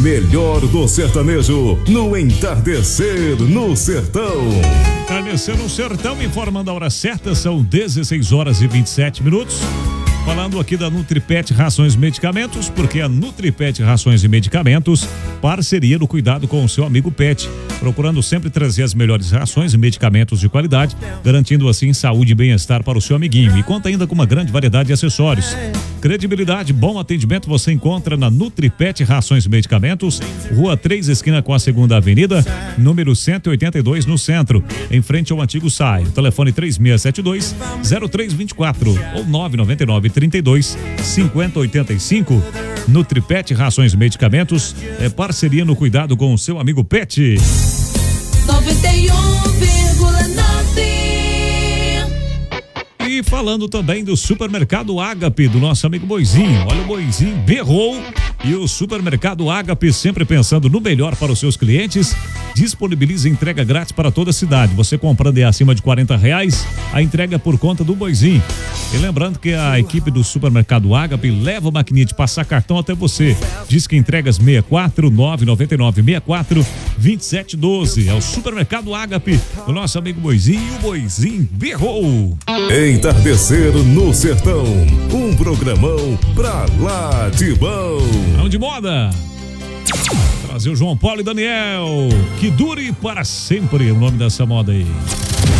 melhor do sertanejo no Entardecer no Sertão. Entardecer no Sertão, informando a hora certa, são 16 horas e 27 minutos. Falando aqui da Nutripet Rações e Medicamentos, porque a Nutripet Rações e Medicamentos, parceria no cuidado com o seu amigo Pet, procurando sempre trazer as melhores rações e medicamentos de qualidade, garantindo assim saúde e bem-estar para o seu amiguinho. E conta ainda com uma grande variedade de acessórios. Credibilidade, bom atendimento você encontra na Nutripet Rações e Medicamentos, Rua 3, esquina com a 2ª Avenida, número 182, no centro, em frente ao antigo SAI. Telefone 3672-0324 ou 999-32-5085. Nutripet Rações e Medicamentos é parceria no cuidado com o seu amigo Pet. 91,9. E falando também do Supermercado Ágape, do nosso amigo Boizinho. Olha, o Boizinho berrou e o Supermercado Ágape, sempre pensando no melhor para os seus clientes, disponibiliza entrega grátis para toda a cidade. Você comprando acima de R$40, a entrega é por conta do Boizinho. E lembrando que a equipe do Supermercado Ágape leva a maquininha de passar cartão até você. Diz que entregas 64 999 64 2712. É o Supermercado Ágape, o nosso amigo Boizinho, e o Boizinho berrou. Entardecer no Sertão, um programão pra lá de bom. Não de moda. Trazer o João Paulo e Daniel, que dure para sempre, o nome dessa moda aí.